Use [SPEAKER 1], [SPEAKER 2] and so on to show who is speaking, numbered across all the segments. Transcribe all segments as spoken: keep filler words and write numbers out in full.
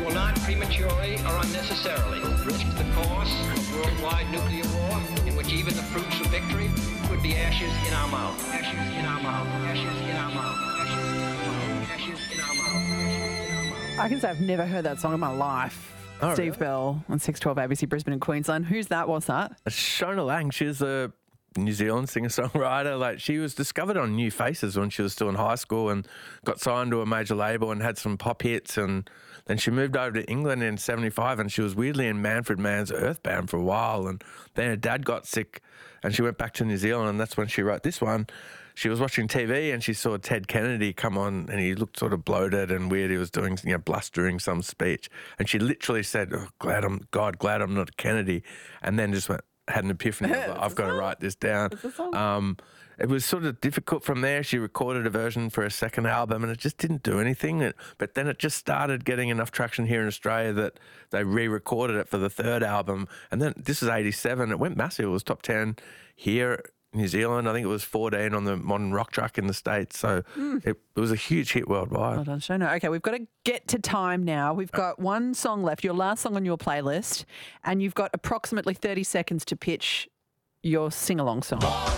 [SPEAKER 1] will not prematurely or unnecessarily risk the course of worldwide nuclear war, in which even the fruits of victory would be ashes in our mouth. Ashes in our mouth. Ashes in our mouth. Ashes in our mouth. Ashes in our mouth. Ashes in our mouth.
[SPEAKER 2] I can say I've never heard that song in my life.
[SPEAKER 3] Oh,
[SPEAKER 2] Steve
[SPEAKER 3] really?
[SPEAKER 2] Bell on six twelve A B C Brisbane and Queensland. Who's that? What's that?
[SPEAKER 3] Shona Lang, she's a New Zealand singer-songwriter. Like, she was discovered on New Faces when she was still in high school and got signed to a major label and had some pop hits, and then she moved over to England in seventy-five, and she was weirdly in Manfred Mann's Earth Band for a while, and then her dad got sick and she went back to New Zealand, and that's when she wrote this one. She was watching T V and she saw Ted Kennedy come on, and he looked sort of bloated and weird. He was doing, you know, blustering some speech, and she literally said, "Oh, glad I'm God, glad I'm not a Kennedy," and then just went had an epiphany. Of, like, I've got to write this down. Um, it was sort of difficult from there. She recorded a version for her second album and it just didn't do anything. It, but then it just started getting enough traction here in Australia that they re-recorded it for the third album. And then this is eighty-seven. It went massive. It was top ten here in New Zealand. I think it was fourteen on the Modern Rock Track in the States. So mm. it, it was a huge hit worldwide.
[SPEAKER 2] Well done, Shona. Okay, we've got to get to time now. We've got one song left, your last song on your playlist, and you've got approximately thirty seconds to pitch your sing-along song.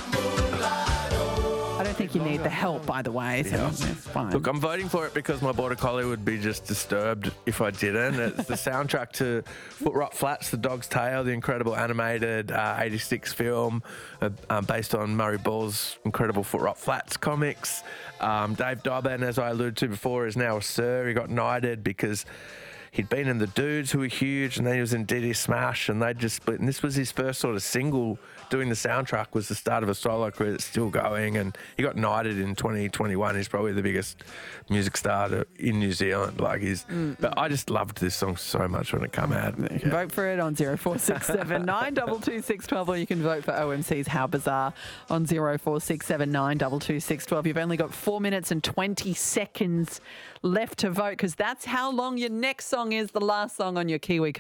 [SPEAKER 2] I don't think you need the help, by the way, so
[SPEAKER 3] Yeah.
[SPEAKER 2] it's fine.
[SPEAKER 3] Look, I'm voting for it because my border collie would be just disturbed if I didn't. It's the soundtrack to Foot Rot Flats, The Dog's Tale, the incredible animated uh, eighty-six film uh, um, based on Murray Ball's incredible Foot Rot Flats comics. Um, Dave Dobbin, as I alluded to before, is now a Sir. He got knighted because he'd been in The Dudes, who were huge, and then he was in Diddy Smash, and they just split. And this was his first sort of single doing the soundtrack, was the start of a solo career that's still going, and he got knighted in twenty twenty-one. He's probably the biggest music star to, in New Zealand. Like he's, mm. But I just loved this song so much when it came out.
[SPEAKER 2] You can vote for it on zero four six seven nine two two six one two, or you can vote for O M C's How Bizarre on zero four six seven nine two two six one two. You've only got four minutes and twenty seconds left to vote, because that's how long your next song is, the last song on your Kiwi